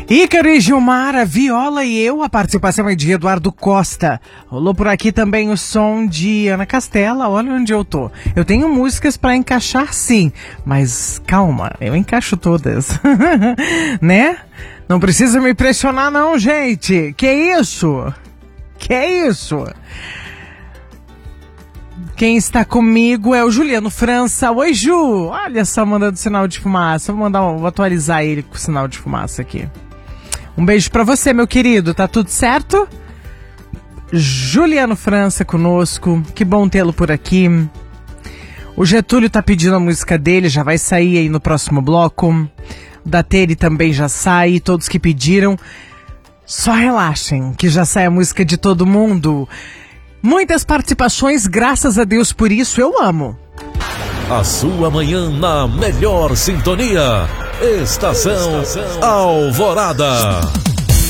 Ícaro e Gilmara, Viola e eu, a participação é de Eduardo Costa. Rolou por aqui também o som de Ana Castela, olha onde eu tô. Eu tenho músicas pra encaixar sim, mas calma, eu encaixo todas, né? Não precisa me pressionar não, gente. Que isso? Quem está comigo é o Juliano França. Oi, Ju! Olha só, mandando sinal de fumaça. Vou atualizar ele com o sinal de fumaça aqui. Um beijo pra você, meu querido. Tá tudo certo? Juliano França conosco. Que bom tê-lo por aqui. O Getúlio tá pedindo a música dele. Já vai sair aí no próximo bloco. O Dateri também já sai. Todos que pediram. Só relaxem, que já sai a música de todo mundo. Muitas participações, graças a Deus por isso, eu amo. A sua manhã na melhor sintonia. Estação Alvorada.